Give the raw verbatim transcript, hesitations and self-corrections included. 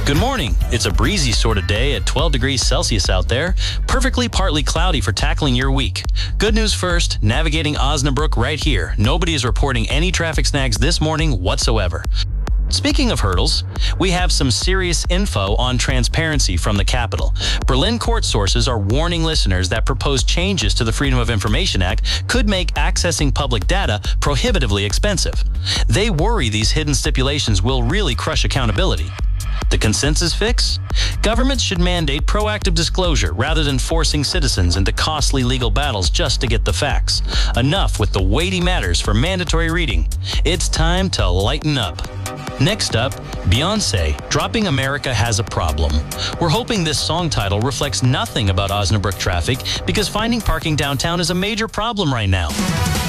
Good morning. It's a breezy sort of day at twelve degrees Celsius out there. Perfectly partly cloudy for tackling your week. Good news first, navigating Osnabrück right here. Nobody is reporting any traffic snags this morning whatsoever. Speaking of hurdles, we have some serious info on transparency from the Capitol. Berlin court sources are warning listeners that proposed changes to the Freedom of Information Act could make accessing public data prohibitively expensive. They worry these hidden stipulations will really crush accountability. The consensus fix? Governments should mandate proactive disclosure rather than forcing citizens into costly legal battles just to get the facts. Enough with the weighty matters for mandatory reading. It's time to lighten up. Next up, Beyoncé, Dropping America Has a Problem. We're hoping this song title reflects nothing about Osnabrück traffic because finding parking downtown is a major problem right now.